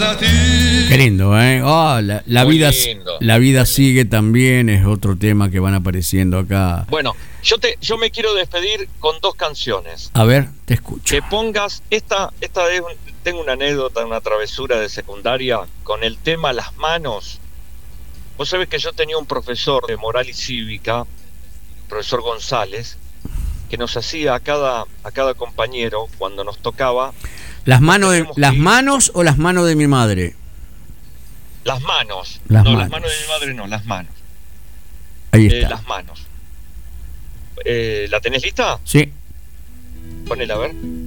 Qué lindo, ¿eh? Oh, Muy lindo. la vida sigue también, es otro tema que van apareciendo acá. Bueno, yo me quiero despedir con dos canciones. A ver, te escucho. Que pongas, tengo una anécdota, una travesura de secundaria con el tema Las Manos. Vos sabés que yo tenía un profesor de moral y cívica, profesor González, que nos hacía a cada compañero, cuando nos tocaba... ¿Las manos o las manos de mi madre? Las manos. Las no, manos. las manos de mi madre no, las manos. Ahí está. Las manos. ¿La tenés lista? Sí. Ponela a ver.